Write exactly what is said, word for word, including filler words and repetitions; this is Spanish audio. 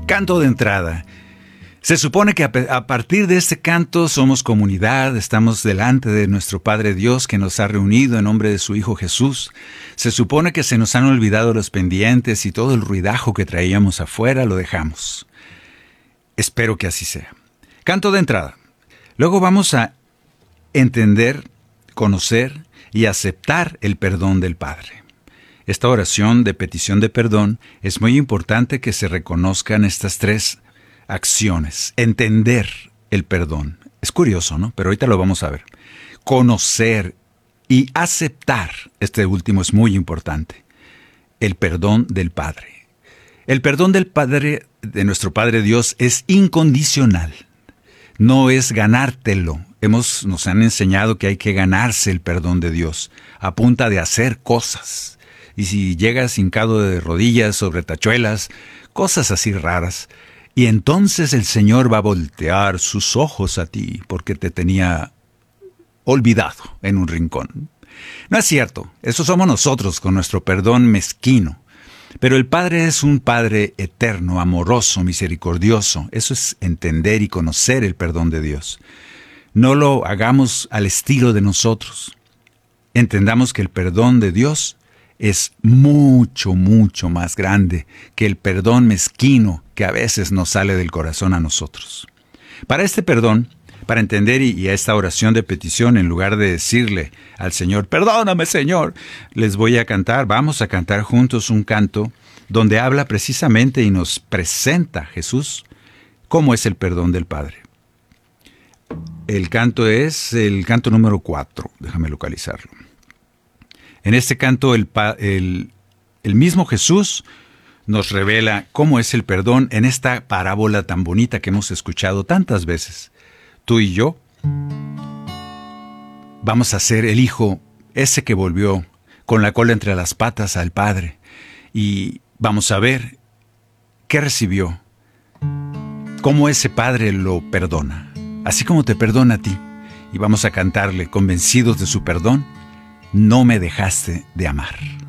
Canto de entrada. Se supone que a, a partir de este canto somos comunidad, estamos delante de nuestro Padre Dios que nos ha reunido en nombre de su Hijo Jesús. Se supone que se nos han olvidado los pendientes y todo el ruidajo que traíamos afuera lo dejamos. Espero que así sea. Canto de entrada. Luego vamos a entender, conocer y aceptar el perdón del Padre. Esta oración de petición de perdón es muy importante que se reconozcan estas tres acciones. Entender el perdón. Es curioso, ¿no? Pero ahorita lo vamos a ver. Conocer y aceptar. Este último es muy importante. El perdón del Padre. El perdón del Padre, de nuestro Padre Dios, es incondicional. No es ganártelo. Hemos, nos han enseñado que hay que ganarse el perdón de Dios a punta de hacer cosas. Y si llegas hincado de rodillas sobre tachuelas, cosas así raras, y entonces el Señor va a voltear sus ojos a ti porque te tenía olvidado en un rincón. No es cierto, eso somos nosotros con nuestro perdón mezquino. Pero el Padre es un Padre eterno, amoroso, misericordioso. Eso es entender y conocer el perdón de Dios. No lo hagamos al estilo de nosotros. Entendamos que el perdón de Dios es mucho, mucho más grande que el perdón mezquino que a veces nos sale del corazón a nosotros. Para este perdón, para entender y, y a esta oración de petición, en lugar de decirle al Señor, perdóname Señor, les voy a cantar, vamos a cantar juntos un canto donde habla precisamente y nos presenta Jesús cómo es el perdón del Padre. El canto es el canto número cuatro, déjame localizarlo. En este canto el, el, el mismo Jesús nos revela cómo es el perdón en esta parábola tan bonita que hemos escuchado tantas veces. Tú y yo vamos a ser el hijo ese que volvió con la cola entre las patas al Padre y vamos a ver qué recibió, cómo ese Padre lo perdona, así como te perdona a ti. Y vamos a cantarle, convencidos de su perdón, no me dejaste de amar.